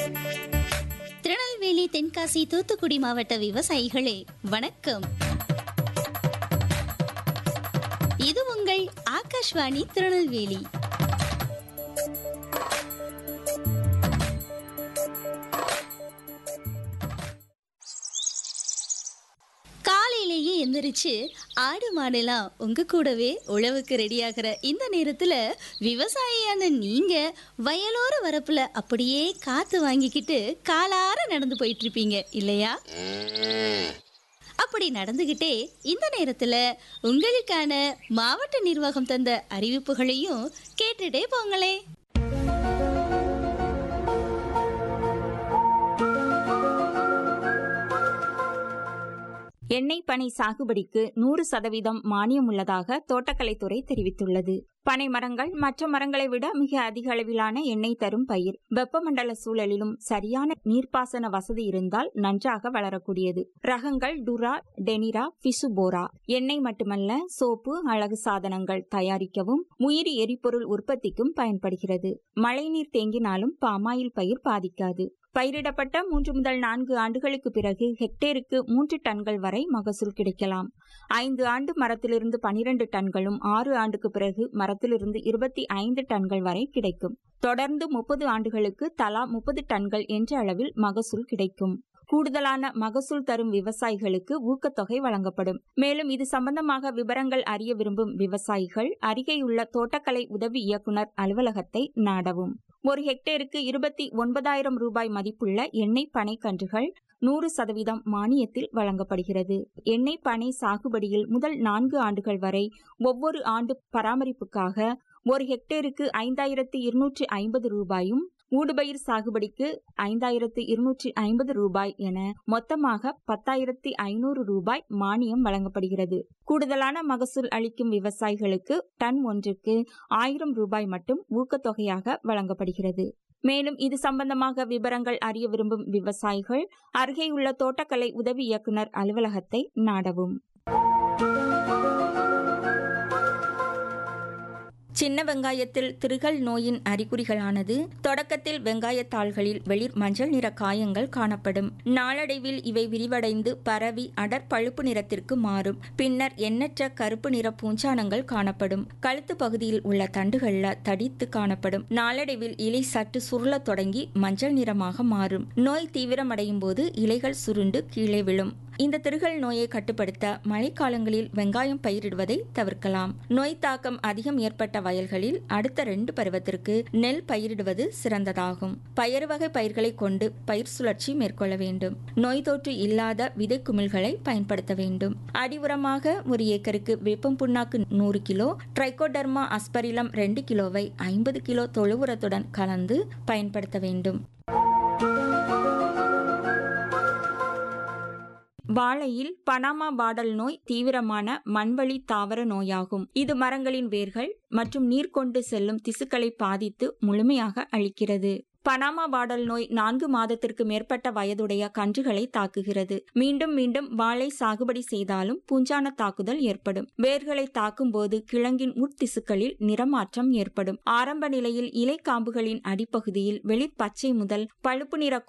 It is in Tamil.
திருநெல்வேலி, தென்காசி, தூத்துக்குடி மாவட்ட விவசாயிகளே வணக்கம். இது உங்கள் ஆகாஷ்வாணி திருநெல்வேலி. காலையிலேயே எந்திரிச்சு ஆடு மாடெல்லாம் உங்க கூடவே உழவுக்கு ரெடியாகிற இந்த நேரத்துல விவசாயியான நீங்க வயலோர வரப்புல அப்படியே காத்து வாங்கிக்கிட்டு காலார நடந்து போயிட்டு இருப்பீங்க இல்லையா? அப்படி நடந்துகிட்டே இந்த நேரத்துல உங்களுக்கான மாவட்ட நிர்வாகம் தந்த அறிவிப்புகளையும் கேட்டுட்டே போங்களே. எண்ணெய் பனை சாகுபடிக்கு 100% மானியம் உள்ளதாக தோட்டக்கலைத்துறை தெரிவித்துள்ளது. பனை மரங்கள் மற்ற மரங்களை விட மிக அதிக அளவிலான எண்ணெய் தரும் பயிர். வெப்பமண்டல சூழலிலும் சரியான நீர்ப்பாசன வசதி இருந்தால் நன்றாக வளரக்கூடியது. ரகங்கள் டுரா, டெனிரா, பிசுபோரா. எண்ணெய் மட்டுமல்ல, சோப்பு, அழகு சாதனங்கள் தயாரிக்கவும் உயிரி எரிபொருள் உற்பத்திக்கும் பயன்படுகிறது. மழைநீர் தேங்கினாலும் பாமாயில் பயிர் பாதிக்காது. பயிரிடப்பட்ட 3 முதல் 4 ஆண்டுகளுக்கு பிறகு ஹெக்டேருக்கு 3 டன்கள் வரை மகசூல் கிடைக்கலாம். 5 ஆண்டு மரத்திலிருந்து 12 டன்களும், 6 ஆண்டுக்கு பிறகு மரத்திலிருந்து 25 டன்கள் வரை கிடைக்கும். தொடர்ந்து 30 ஆண்டுகளுக்கு தலா 30 டன்கள் என்ற அளவில் மகசூல் கிடைக்கும். கூடுதலான மகசூல் தரும் விவசாயிகளுக்கு ஊக்கத்தொகை வழங்கப்படும். மேலும் இது சம்பந்தமாக விவரங்கள் அறிய விரும்பும் விவசாயிகள் அருகேயுள்ள தோட்டக்கலை உதவி இயக்குனர் அலுவலகத்தை நாடவும். ஒரு ஹெக்டேருக்கு 29,000 ரூபாய் மதிப்புள்ள எண்ணெய் பனை கன்றுகள் 100% மானியத்தில் வழங்கப்படுகிறது. எண்ணெய் பனை சாகுபடியில் முதல் 4 ஆண்டுகள் வரை ஒவ்வொரு ஆண்டு பராமரிப்புக்காக ஒரு ஹெக்டேருக்கு 5,250 ரூபாயும், ஊடுபயிர் சாகுபடிக்கு 5,250 ரூபாய் என மொத்தமாக 10,500 ரூபாய் மானியம் வழங்கப்படுகிறது. கூடுதலான மகசூல் அளிக்கும் விவசாயிகளுக்கு டன் ஒன்றுக்கு 1000 ரூபாய் மட்டும் ஊக்கத்தொகையாக வழங்கப்படுகிறது. மேலும் இது சம்பந்தமாக விவரங்கள் அறிய விரும்பும் விவசாயிகள் அருகேயுள்ள தோட்டக்கலை உதவி இயக்குனர் அலுவலகத்தை நாடவும். சின்ன வெங்காயத்தில் திரிகல் நோயின் அறிகுறிகளானது தொடக்கத்தில் வெங்காயத்தாள்களில் வெளிர் மஞ்சள் நிற காயங்கள் காணப்படும். நாளடைவில் இவை விரிவடைந்து பரவி அடர் பழுப்பு நிறத்திற்கு மாறும். பின்னர் எண்ணற்ற கருப்பு நிற பூஞ்சானங்கள் காணப்படும். கழுத்து பகுதியில் உள்ள தண்டுகள்ல தடித்து காணப்படும். நாளடைவில் இலை சற்று சுருள தொடங்கி மஞ்சள் நிறமாக மாறும். நோய் தீவிரமடையும் போது இலைகள் சுருண்டு கீழே விழும். இந்த திரிகல் நோயை கட்டுப்படுத்த மழைக்காலங்களில் வெங்காயம் பயிரிடுவதை தவிர்க்கலாம். நோய் தாக்கம் அதிகம் ஏற்பட்ட வயல்களில் அடுத்த 2 பருவத்திற்கு நெல் பயிரிடுவது சிறந்ததாகும். பயறு வகை பயிர்களை கொண்டு பயிர் சுழற்சி மேற்கொள்ள வேண்டும். நோய் தொற்று இல்லாத விதை குமிழ்களை பயன்படுத்த வேண்டும். அடி உரமாக ஒரு ஏக்கருக்கு வேப்பம் புண்ணாக்கு 100 கிலோ, ட்ரைகோடர்மா அஸ்பரிலம் 2 கிலோவை 50 கிலோ தொழு உரத்துடன் கலந்து பயன்படுத்த வேண்டும். வாழையில் பனாமா பாடல் நோய் தீவிரமான மண்வழி தாவர நோயாகும். இது மரங்களின் வேர்கள் மற்றும் நீர் கொண்டு செல்லும் திசுக்களை பாதித்து முழுமையாக அழிக்கிறது. பனாமா பாடல் நோய் 4 மாதத்திற்கு மேற்பட்ட வயதுடைய கன்றுகளை தாக்குகிறது. மீண்டும் மீண்டும் வாழை சாகுபடி செய்தாலும் பூஞ்சான தாக்குதல் ஏற்படும். வேர்களை தாக்கும் போது கிழங்கின் உட்திசுக்களில் நிறமாற்றம் ஏற்படும். ஆரம்ப நிலையில் இலை காம்புகளின் அடிப்பகுதியில் வெளிர் பச்சை முதல் பழுப்பு நிற